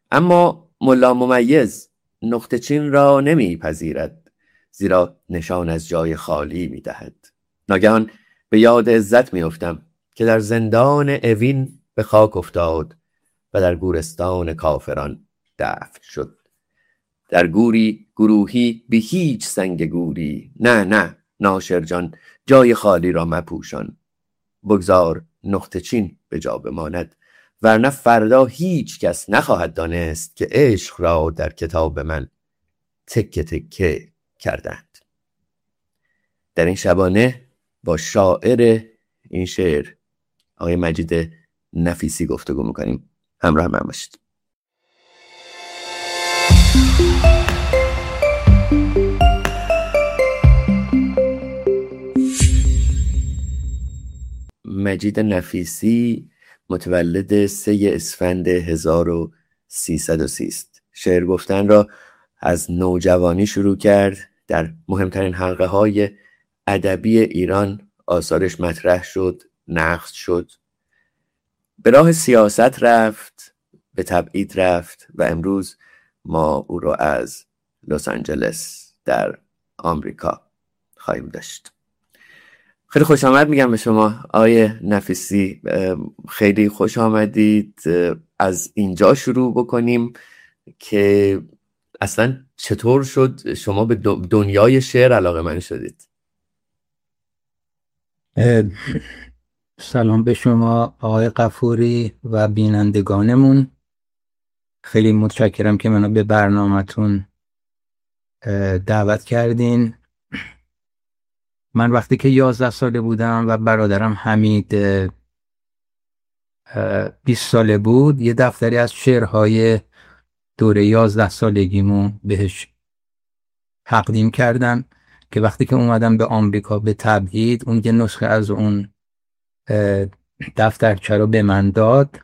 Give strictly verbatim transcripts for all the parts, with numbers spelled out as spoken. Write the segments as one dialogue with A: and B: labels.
A: اما ملا ممیز نقطه چین را نمی پذیرد، زیرا نشان از جای خالی می دهد. ناگهان به یاد عزت می افتم که در زندان اوین به خاک افتاد و در گورستان کافران دفن شد. در گوری گروهی به هیچ سنگ گوری، نه نه ناصر جان، جای خالی را مپوشان. بگذار نقطه چین به جا بماند، ورنه فردا هیچ کس نخواهد دانست که عشق را در کتاب من تکه تکه کردند. در این شبانه با شاعر این شعر آقای مجید نفیسی گفتگو میکنیم. همراه من باشید. مجید نفیسی متولد سه اسفند هزار و سیصد و سی است. شعر گفتن را از نوجوانی شروع کرد. در مهمترین حلقه های ادبی ایران آثارش مطرح شد، نقد شد. به راه سیاست رفت، به تبعید رفت و امروز ما او را از لس آنجلس در آمریکا خواهیم داشت. خیلی خوش آمد میگم به شما آقای نفیسی، خیلی خوش آمدید. از اینجا شروع بکنیم که اصلا چطور شد شما به دنیای شعر علاقه‌مند شدید؟
B: سلام به شما آقای غفوری و بینندگانمون. خیلی متشکرم که منو به برنامه‌تون دعوت کردین. من وقتی که یازده ساله بودم و برادرم حمید بیست ساله بود، یه دفتری از شعرهای دوره یازده سالگیمو بهش تقدیم کردم که وقتی که اومدم به آمریکا به تبعید، اون یه نسخه از اون دفترچه رو به من داد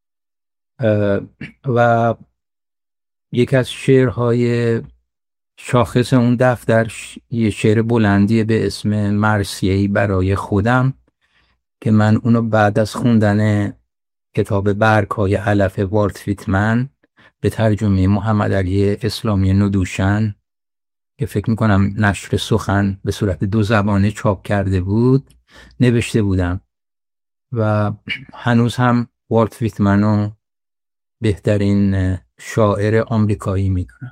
B: و یکی از شعرهای شاخص اون دفتر یه شعر بلندیه به اسم مرثیه‌ای برای خودم که من اونو بعد از خوندن کتاب برگ‌های علف والت ویتمن به ترجمه محمد علی اسلامی ندوشن که فکر میکنم نشر سخن به صورت دو زبانه چاپ کرده بود نوشته بودم و هنوز هم والت ویتمنو بهترین شاعر آمریکایی میدونم.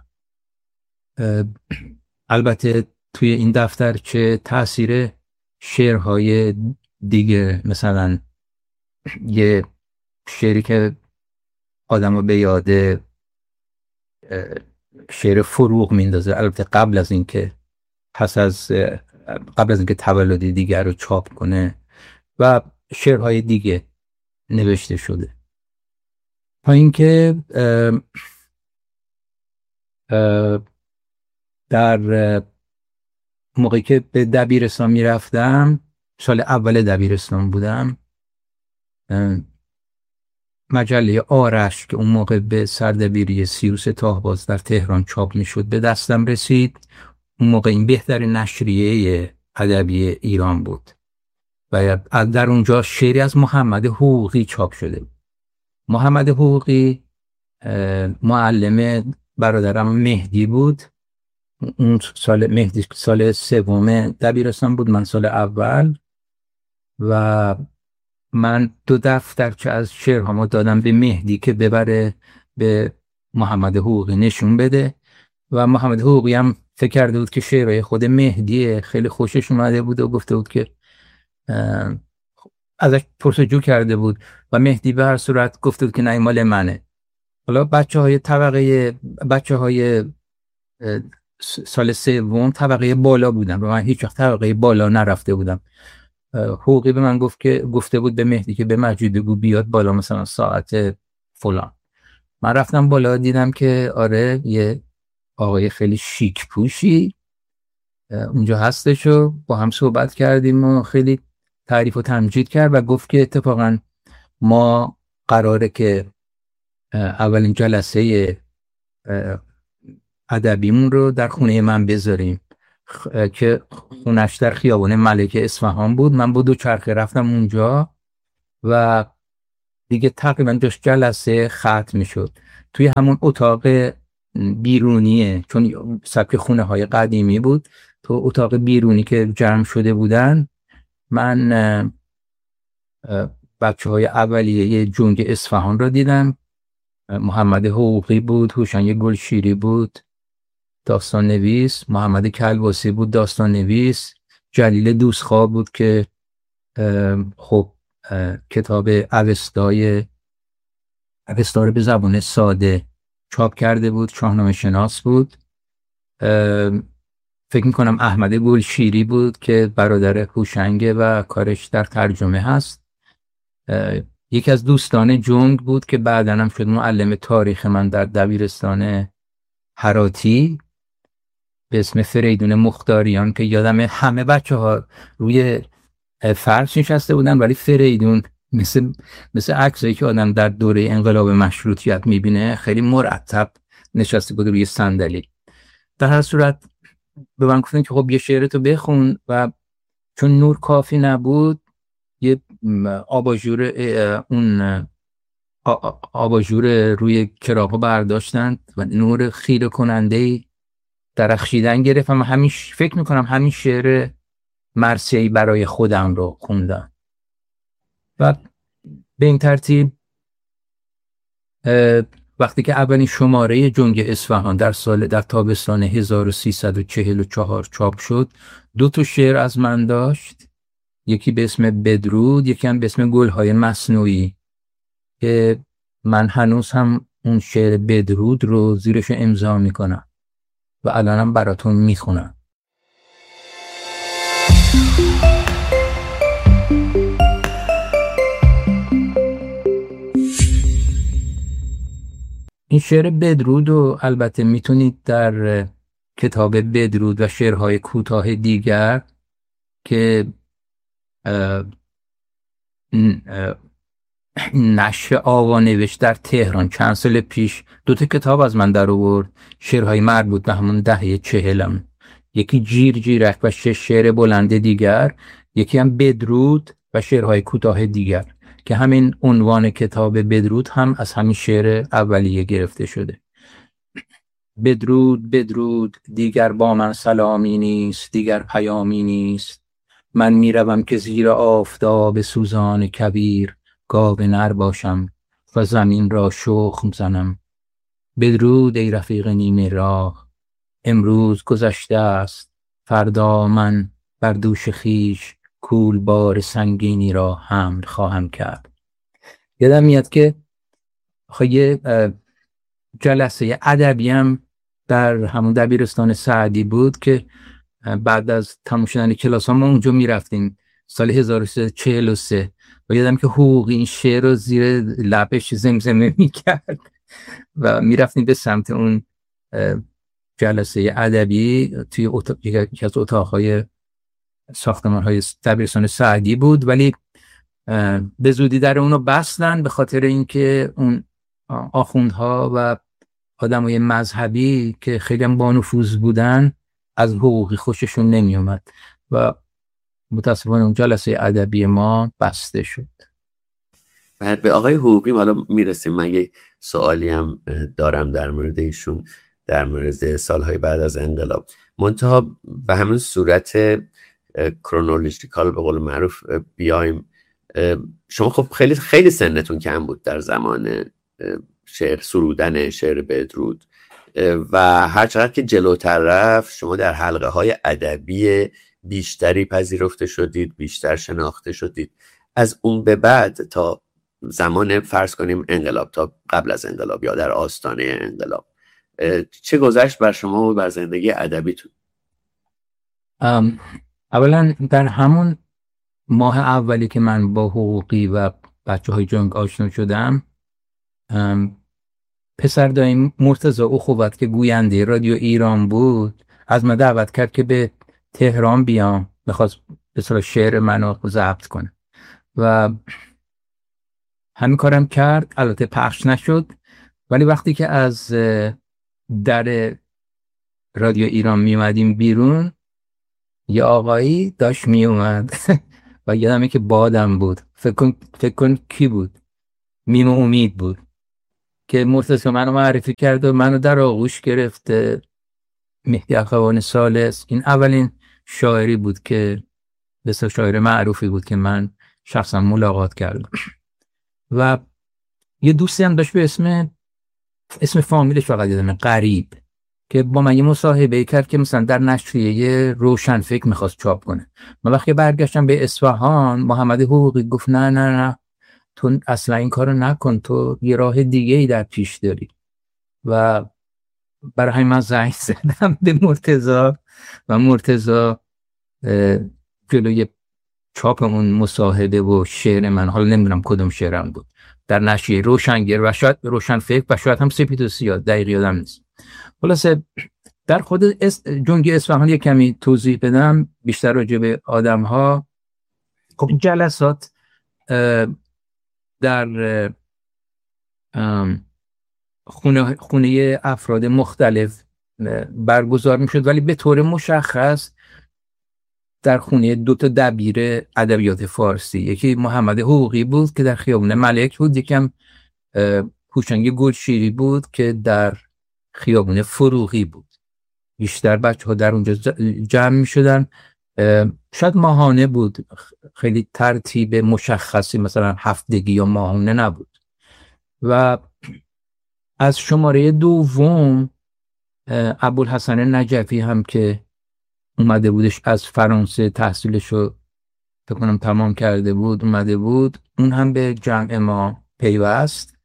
B: البته توی این دفتر چه تأثیر شعرهای دیگه، مثلا یه شعری که آدمو به یاد شعر فروغ میندازه، البته قبل از اینکه پس از قبل از اینکه تولد دیگر رو چاپ کنه، و شعرهای دیگه نوشته شده. تا اینکه در موقعی که به دبیرستان میرفتم، سال اول دبیرستان بودم، مجله آرش که اون موقع به سردبیری سیروس تاهباز در تهران چاپ میشد به دستم رسید. اون موقع این بهترین نشریه ادبی ایران بود و در اونجا شعری از محمد حقوقی چاپ شده بود. محمد حقوقی معلم برادرم مهدی بود. اون سال مهدی سال سوم دبیرستان بود، من سال اول، و من دو دفترچه از شعرهامو دادم به مهدی که ببره به محمد حقوقی نشون بده و محمد حقوقی هم فکر کرده بود که شعرهای خود مهدیه، خیلی خوشش اومده بود و گفته بود که ازش پرسجو کرده بود و مهدی به هر صورت گفته بود که نه مال منه. حالا بچه های طبقه بچه های سال سوم طبقه بالا بودن و من هیچ وقت طبقه بالا نرفته بودم. حقوقی به من گفت که گفته بود به مهدی که به مجید بگو بیاد بالا مثلا ساعت فلان. من رفتم بالا، دیدم که آره یه آقای خیلی شیک پوشی اونجا هستش و با هم صحبت کردیم و خیلی تعریف و تمجید کرد و گفت که اتفاقا ما قراره که اولین جلسه ادبیمون رو در خونه من بذاریم که خونش در خیابان ملکه اصفهان بود. من با دو چرخه رفتم اونجا و دیگه تقریبا داشت جلسه ختم میشد توی همون اتاق بیرونیه، چون سبک خونه های قدیمی بود، تو اتاق بیرونی که جمع شده بودن، من بچه های اولیه جنگ اصفهان را دیدم. محمد حقوقی بود، هوشنگ گلشیری بود داستان نویس، محمد کلباسی بود داستان نویس، جلیل دوستخواه بود که خب کتاب اوستای اوستا رو به زبان ساده چاپ کرده بود، شاهنامه شناس بود. فکر میکنم احمد گلشیری بود که برادر هوشنگه و کارش در ترجمه هست. یکی از دوستان جنگ بود که بعداً هم شد معلم تاریخ من در دبیرستان هراتی به اسم فریدون مختاریان، که یادم همه بچه ها روی فرش نشسته بودن ولی فریدون مثل مثل عکسایی که آدم در دوره انقلاب مشروطیت میبینه خیلی مرتب نشسته بود روی صندلی. در هر صورت به من گفتن که خب یه شعر تو بخون، و چون نور کافی نبود یه آباژور اون آباژور روی کراغو برداشتن و نور خیره کننده درخشیدن گرفت. و همین فکر میکنم همین شعر مرثیه‌ای برای خودم رو خوندم و به این ترتیب وقتی که اولین شماره جنگ اصفهان در سال در تابستان هزار و سیصد و چهل و چهار چاپ شد، دو تا شعر از من داشت، یکی به اسم بدرود، یکی هم به اسم گلهای مصنوعی، که من هنوز هم اون شعر بدرود رو زیرش امضا میکنم و الانم براتون میخونم. این شعر بدرود رو البته میتونید در کتاب بدرود و شعرهای کوتاه دیگر که نشر آوانوشت در تهران چند سال پیش دو تا کتاب از من در آورد، شعرهای مربوط به همون دهه چهلم، یکی جیر جیرک و شش شعر بلند دیگر، یکی هم بدرود و شعرهای کوتاه دیگر، که همین عنوان کتاب بدرود هم از همین شعر اولیه گرفته شده. بدرود بدرود دیگر با من سلامی نیست، دیگر پیامی نیست، من میروم که زیر آفتاب سوزان کبیر گاو نر باشم و زمین را شخم زنم. بدرود ای رفیق نیمه راه، امروز گذشته است، فردا من بر دوش خیش کول بار سنگینی را حمل خواهم کرد. یادم میاد که خب یه جلسه ادبی هم در همون دبیرستان سعدی بود که بعد از تموم شدن کلاس ها ما اونجا میرفتیم سال هزار و سیصد و چهل و سه و یادم که حقوقی این شعر رو زیر لبش زمزمه میکرد و میرفتیم به سمت اون جلسه ادبی توی اتاق، یکی از اتاقهای ساختمان‌های دبیرستان سعدی بود، ولی به زودی در اونو بستن به خاطر اینکه اون آخوندها و آدمای مذهبی که خیلی هم با نفوذ بودن از حقوقی خوششون نمی اومد و متاسفانه اون جلسه ادبی ما بسته شد.
A: بعد به آقای حقوقی حالا میرسیم. من یه سوالی هم دارم در مورد ایشون، در مورد سالهای بعد از انقلاب، منتها به همین صورت کرونولوژیکال به قول معروف بیایم. شما خب خیلی خیلی سنتون کم بود در زمان شعر سرودن شعر بدرود و هر چقدر که جلوتر رفت شما در حلقه های ادبی بیشتری پذیرفته شدید، بیشتر شناخته شدید. از اون به بعد تا زمان فرض کنیم انقلاب، تا قبل از انقلاب یا در آستانه انقلاب، چه گذشت بر شما و بر زندگی ادبیتون؟
B: اولا در همون ماه اولی که من با حقوقی و بچه های جنگ آشنا شدم، پسر دایم مرتضی اخوت که گوینده رادیو ایران بود از من دعوت کرد که به تهران بیام، میخواست به صلاح شعر منو ضبط کنه و همین کارم کرد. البته پخش نشد، ولی وقتی که از در رادیو ایران میومدیم بیرون یه آقایی داشت میومد و یادمه که بادم بود. فکر کن فکر کن کی بود؟ میم امید بود. که مرتضی منو معرفی کرد و منو در آغوش گرفت. مهدی اخوان ثالث این اولین شاعری بود که بسیار شاعر معروفی بود که من شخصا ملاقات کردم. و یه دوستی هم داشت به اسم اسم فامیلش فقط یادمه، غریب، که با من یه مصاحبه کرد که مثلا در نشریه روشنفکر میخواست چاپ کنه. من وقتی برگشتم به اصفهان، محمد حقوقی گفت نه نه نه تو اصلا این کارو نکن، تو یه راه دیگه ای در پیش داری. و برای همین من زنگ زدم به مرتضی و مرتضی جلوی چاپ اون مصاحبه و شعر من، حالا نمیدونم کدوم شعرم بود، در نشریه روشنگر و شاید روشنفکر و شاید هم سپید و سیاه، دقیق یادم نیست. خلاصه در خود جنگی اصفهان یک کمی توضیح بدم بیشتر راجع به آدم ها. خب این جلسات در خونه خونه افراد مختلف برگزار می شد، ولی به طور مشخص در خونه دو تا دبیر ادبیات فارسی، یکی محمد حقوقی بود که در خیابون ملک بود، یکم هوشنگ گلشیری بود که در خیابون فروغی بود. بیشتر بچه ها در اونجا جمع می شدن. شاید ماهانه بود، خیلی ترتیب مشخصی مثلا هفتگی یا ماهانه نبود. و از شماره دوم ابوالحسن نجفی هم که اومده بودش از فرانسه، تحصیلشو فکر کنم تمام کرده بود، اومده بود، اون هم به جمع ما پیوست.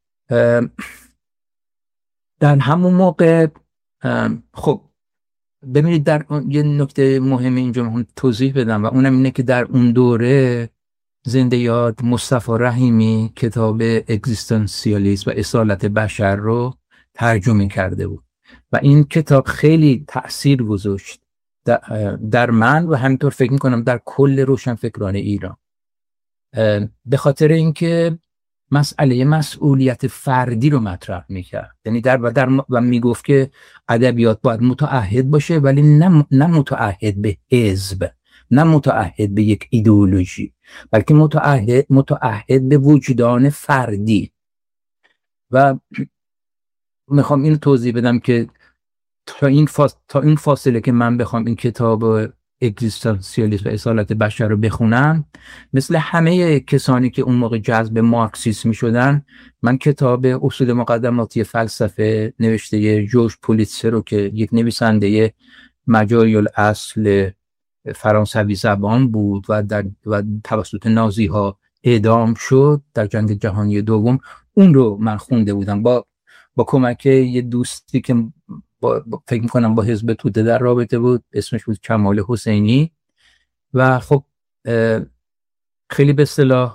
B: در همون موقع خب ببینید در یه نکته مهم اینجا توضیح بدم و اونم اینه که در اون دوره زنده یاد مصطفی رحیمی کتاب اگزیستانسیالیسم و اصالت بشر رو ترجمه کرده بود و این کتاب خیلی تأثیر گذاشت در من و همینطور فکر میکنم در کل روشنفکران ایران، به خاطر اینکه مسئله مسئولیت فردی رو مطرح میکرد. یعنی در و در و میگفت که ادبیات باید متعهد باشه، ولی نه نه متعهد به حزب، نه متعهد به یک ایدئولوژی، بلکه متعهد متعهد به وجدان فردی. و میخوام اینو توضیح بدم که تا این فاصله تا این فاصله که من بخوام این کتاب اگزیستانسیالیسم و اصالت بشر رو بخونم، مثل همه کسانی که اون موقع جذب مارکسیسم می شدن، من کتاب اصول مقدماتی فلسفه نوشته جورج پولیتسر رو که یک نویسنده مجاری الاصل فرانسوی زبان بود و در و توسط نازی ها اعدام شد در جنگ جهانی دوم، اون رو من خونده بودم با با کمک یه دوستی که با, با فکر میکنم با حزب توده در رابطه بود، اسمش بود کمال حسینی. و خب خیلی به اصطلاح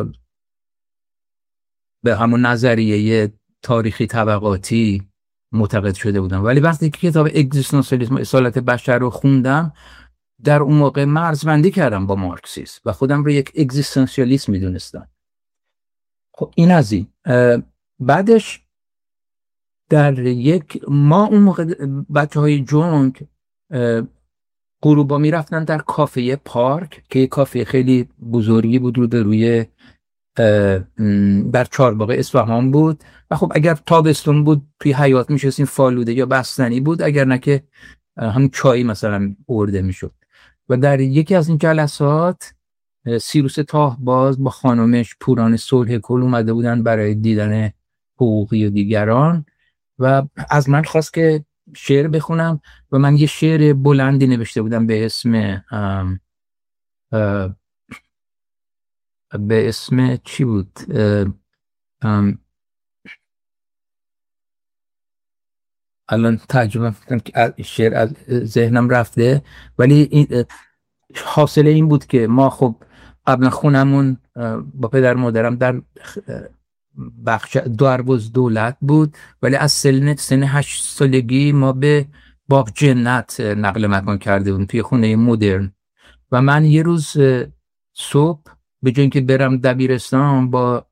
B: به همون نظریه تاریخی طبقاتی معتقد شده بودم، ولی وقتی که کتاب اگزیستانسیالیسم و اصالت بشر رو خوندم، در اون موقع مرزبندی کردم با مارکسیسم و خودم رو یک اگزیستانسیالیست میدونستم. خب این از این. بعدش در یک ما اون موقع بچه های جنگ غروبا می رفتن در کافه پارک که یک کافه خیلی بزرگی بود رو روی بر چهارباغ اصفهان بود و خب اگر تابستون بود توی حیاط می شستیم، فالوده یا بستنی بود، اگر نه که هم چای مثلا ارده می شد. و در یکی از این جلسات سیروس تاهباز با خانمش پوران صلح کل اومده بودن برای دیدن حقوقی و دیگران و از من خواست که شعر بخونم و من یه شعر بلندی نوشته بودم به اسم ام ام به اسم چی بود ام الان ترجمه کنم که شعر از ذهنم رفته، ولی این حاصل این بود که ما خب قبلا خونمون با پدر مادرم در بخش داربوز دولت بود، ولی از سن سن هشت سالگی ما به باغ جنت نقل مکان کرده بودیم توی خونه مدرن. و من یه روز صبح به جای اینکه برم دبیرستان با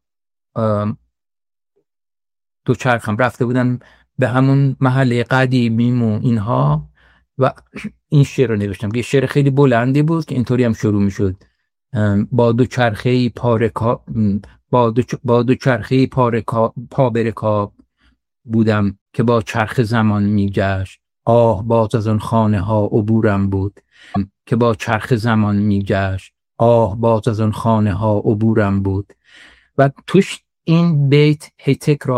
B: دو چرخم رفته بودم به همون محله قدیمیم و اینها و این شعر رو نوشتم. یه شعر خیلی بلندی بود که اینطوری هم شروع می شد: با دو چرخه‌ای پاره با دو, با دو چرخی پا برکاب بودم که با چرخ زمان میگشت. آه باز از آن خانه ها عبورم بود که با چرخ زمان میگشت. آه باز از آن خانه ها عبورم بود. و توش این بیت هی تکرار